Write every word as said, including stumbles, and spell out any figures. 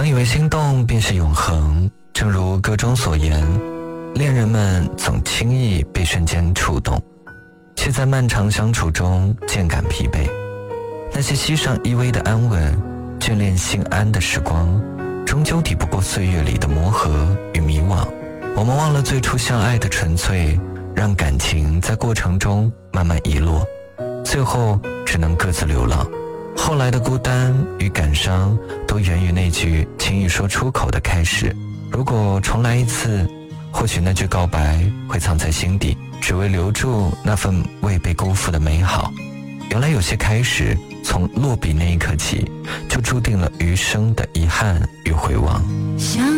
以为心动便是永恒，正如歌中所言，恋人们总轻易被瞬间触动，却在漫长相处中渐感疲惫。那些膝上依偎的安稳，眷恋心安的时光，终究抵不过岁月里的磨合与迷惘。我们忘了最初相爱的纯粹，让感情在过程中慢慢遗落，最后只能各自流浪。后来的孤单与感伤都源于那句轻易说出口的开始。如果重来一次，或许那句告白会藏在心底，只为留住那份未被辜负的美好。原来有些开始从落笔那一刻起，就注定了余生的遗憾与回望。